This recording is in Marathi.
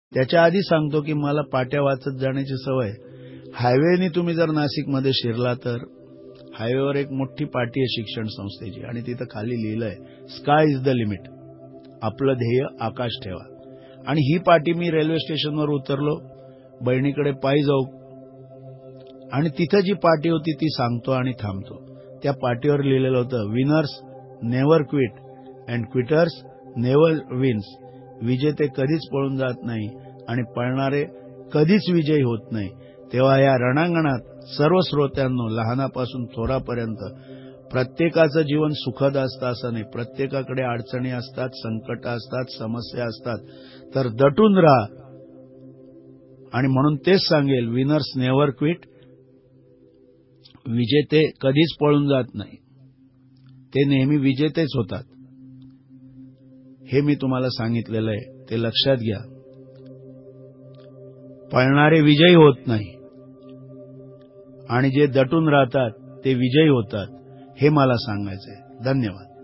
त्याच्या आधी सांगतो की मला पाट्या वाचत जाण्याची सवय. हायवेने तुम्ही जर नाशिकमध्ये शिरला तर हायवेवर एक मोठी पाटी आहे शिक्षण संस्थेची आणि तिथं खाली लिहिलंय स्काय इज द लिमिट, आपलं ध्येय आकाश ठेवा. आणि ही पाटी मी रेल्वे स्टेशनवर उतरलो, बहिणीकडे पायी जाऊ आणि तिथं जी पाटी होती ती सांगतो आणि थांबतो. त्या पाटीवर लिहिलेलं होतं winners never quit and quitters never wins. विजेते कधीच पळून जात नाही आणि पळणारे कधीच विजयी होत नाही. तेव्हा या रणांगणात सर्व श्रोत्यांनो, लहानापासून थोरापर्यंत, प्रत्येकाचं जीवन सुखद असतं असं नाही. प्रत्येकाकडे अडचणी असतात, संकट असतात, समस्या असतात. तर दटून राहा. आणि म्हणून तेच सांगेल, विनर्स नेव्हर क्विट. विजेते कधीच पळून जात नाही, ते नेहमी विजेतेच होतात. हे मी तुम्हाला सांगितलेलं आहे, ते लक्षात घ्या. पळणारे विजयी होत नाही आणि जे दटून राहतात ते विजयी होतात, हे मला सांगायचंय. धन्यवाद.